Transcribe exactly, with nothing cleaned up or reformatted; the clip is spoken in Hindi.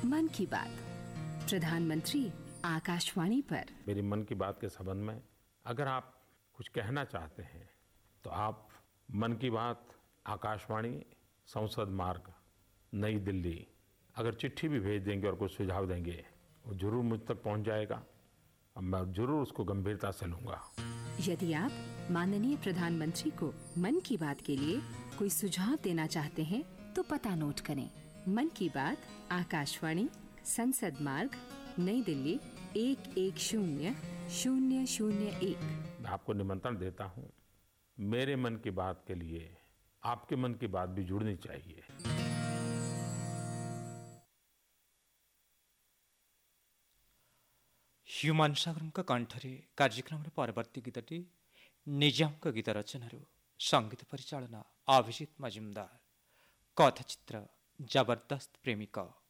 मन की बात प्रधानमंत्री आकाशवाणी पर। मेरी मन की बात के संबंध में अगर आप कुछ कहना चाहते हैं तो आप मन की बात आकाशवाणी संसद मार्ग नई दिल्ली अगर चिट्ठी भी भेज देंगे और कुछ सुझाव देंगे वो जरूर मुझ तक पहुंच जाएगा और मैं जरूर उसको गंभीरता से लूंगा। यदि आप माननीय प्रधानमंत्री को मन की बात के लिए कोई सुझाव देना चाहते हैं तो पता नोट करें। मन की बात आकाशवाणी संसद मार्ग नई दिल्ली एक एक शून्य शून्य शून्य एक। मैं आपको निमंत्रण देता हूँ, मेरे मन की बात के लिए आपके मन की बात भी जुड़नी चाहिए। ह्युमान सागरଙ୍କ कण्ठରେ କାର୍ଯ୍ୟକ୍ରମରେ ପରବର୍ତ୍ତୀ ଗୀତଟି ନିଜାମଙ୍କ ଗୀତ ରଚନାରୁ ସଙ୍ଗୀତ ପରିଚାଳନା ଅଭିଜିତ ମଜୁମଦାର, କଥାଚିତ୍ର ଜବରଦସ୍ତ ପ୍ରେମିକ।